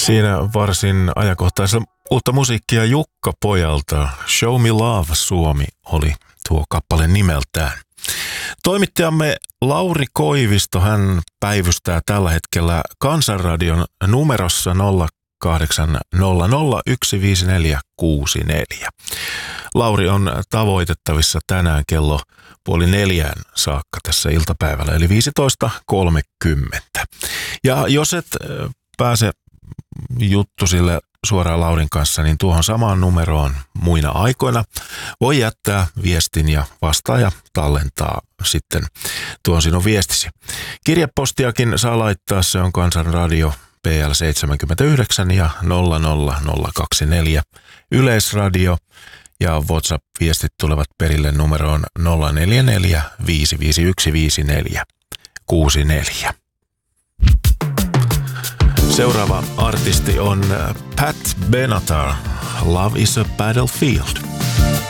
Siinä varsin ajankohtaisella uutta musiikkia Jukka Pojalta. Show Me Love Suomi oli tuo kappale nimeltään. Toimittajamme Lauri Koivisto, hän päivystää tällä hetkellä Kansanradion numerossa 0800 Lauri on tavoitettavissa tänään kello 3:30 saakka tässä iltapäivällä, eli 15.30. Ja jos et pääse juttusille suoraan Laurin kanssa, niin tuohon samaan numeroon muina aikoina voi jättää viestin ja vastaaja tallentaa sitten tuon sinun viestisi. Kirjepostiakin saa laittaa, se on Kansanradio PL 79 ja 00024 Yleisradio, ja WhatsApp-viestit tulevat perille numeroon 044 551 5464. Seuraava artisti on Pat Benatar, Love is a Battlefield.